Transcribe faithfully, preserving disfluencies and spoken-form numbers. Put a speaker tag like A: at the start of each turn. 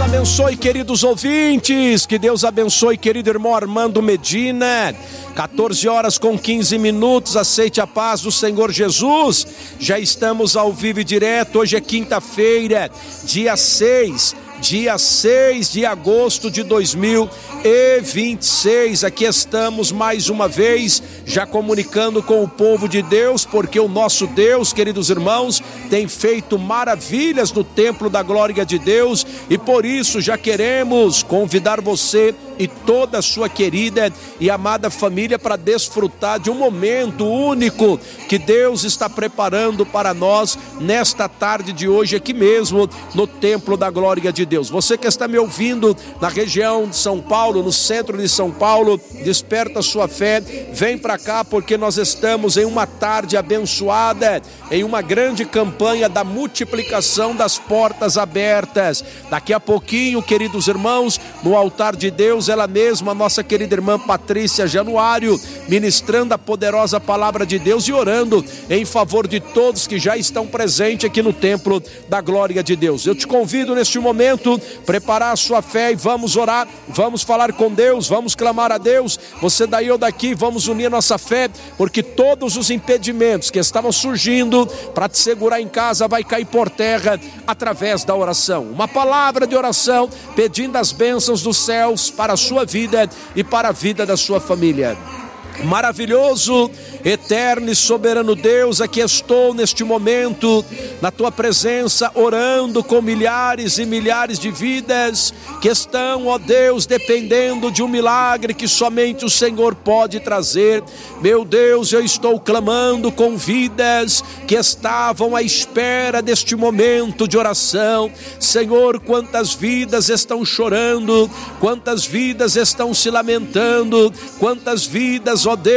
A: abençoe, queridos ouvintes, que Deus abençoe, querido irmão Armando Medina. quatorze horas com quinze minutos, aceite a paz do Senhor Jesus. Já estamos ao vivo e direto, hoje é quinta-feira, dia seis, dia seis de agosto de dois mil e vinte e seis, aqui estamos mais uma vez, já comunicando com o povo de Deus, porque o nosso Deus, queridos irmãos, tem feito maravilhas no templo da glória de Deus, e por isso já queremos convidar você e toda a sua querida e amada família para desfrutar de um momento único que Deus está preparando para nós nesta tarde de hoje, aqui mesmo no templo da glória de Deus. Você que está me ouvindo na região de São Paulo, no centro de São Paulo, desperta a sua fé, vem para cá, porque nós estamos em uma tarde abençoada, em uma grande campanha da multiplicação das portas abertas. Daqui a pouquinho, queridos irmãos, no altar de Deus, ela mesma, nossa querida irmã Patrícia Januário, ministrando a poderosa palavra de Deus e orando em favor de todos que já estão presentes aqui no templo da glória de Deus. Eu te convido neste momento, preparar a sua fé e vamos orar, vamos falar com Deus, vamos clamar a Deus. Você daí ou daqui, vamos unir nossa fé, porque todos os impedimentos que estavam surgindo para te segurar em casa vai cair por terra através da oração. Uma palavra de oração pedindo as bênçãos dos céus para a sua vida e para a vida da sua família. Maravilhoso, eterno e soberano Deus, aqui estou neste momento, na tua presença, orando com milhares e milhares de vidas que estão, ó Deus, dependendo de um milagre que somente o Senhor pode trazer. Meu Deus, eu estou clamando com vidas que estavam à espera deste momento de oração. Senhor, quantas vidas estão chorando, quantas vidas estão se lamentando, quantas vidas, ó Deus,